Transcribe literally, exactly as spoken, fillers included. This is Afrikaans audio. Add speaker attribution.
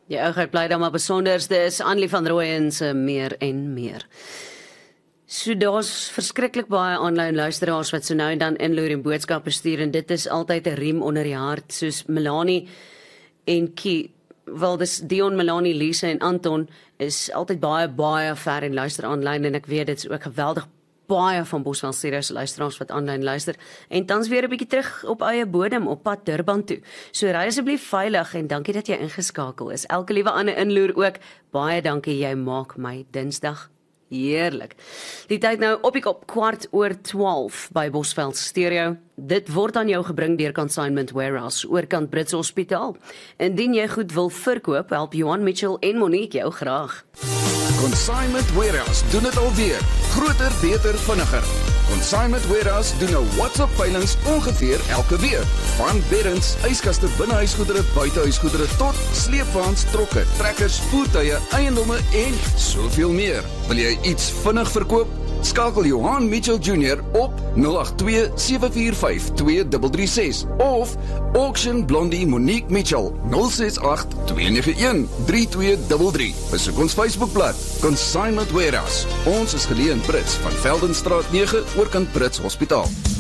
Speaker 1: Die ougheid bly dan maar besonders, dis Annelie van Rooyen se meer en meer. So daar's verskriklik baie aanlyn luisteraars wat so nou en dan inloer en boodskappe stuur en dit is altyd 'n riem onder die hart, soos Melanie en Kie. Wel, dis Dion, Melanie, Lisa en Anton is altyd baie, baie ver en luister aanlyn en ek weet dit is ook geweldig baie van Bosveld Stereo se luisteraars wat aanlyn luister en tans weer 'n bietjie terug op eie bodem op pad Durban toe. So ry asseblief veilig en dankie dat jy ingeskakel is. Elke liewe ander inloer ook, baie dankie, jy maak my Dinsdag heerlik. Die tyd nou op die kop kwart oor twaalf by Bosveld Stereo. Dit word aan jou gebring deur Consignment Warehouse, oorkant Brits Hospitaal. Indien jy goed wil verkoop, help Johan Mitchell en Monique jou graag.
Speaker 2: Consignment Warehouse doen dit alweer. Groter, beter, vinniger. Consignment Warehouse doen nou WhatsApp veilings ongeveer elke week. Van beddens, yskaste, binnehuisgoedere, buitehuisgoedere tot sleepwaens, trokke, trekkers, voertuie, eiendomme en soveel meer. Wil jy iets vinnig verkoop? Skakel Johan Mitchell Junior op nul agt twee sewe vier vyf twee drie drie ses of Auction Blondie Monique Mitchell nul ses agt twee nege een drie twee drie drie. Besoek ons Facebookblad Consignment Warehouse. Ons is geleë in Brits van Veldenstraat nege oorkant Brits Hospitaal.